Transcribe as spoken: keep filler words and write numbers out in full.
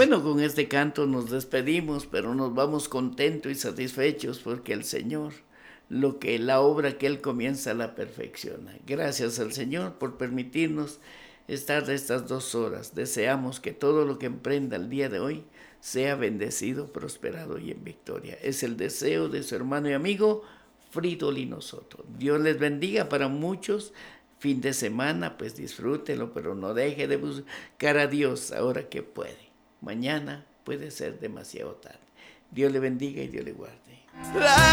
Bueno, con este canto nos despedimos, pero nos vamos contentos y satisfechos porque el Señor, lo que la obra que Él comienza la perfecciona. Gracias al Señor por permitirnos estar estas dos horas. Deseamos que todo lo que emprenda el día de hoy sea bendecido, prosperado y en victoria. Es el deseo de su hermano y amigo Fridolino Soto. Dios les bendiga para muchos. Fin de semana, pues disfrútenlo, pero no deje de buscar a Dios ahora que puede. Mañana puede ser demasiado tarde. Dios le bendiga y Dios le guarde.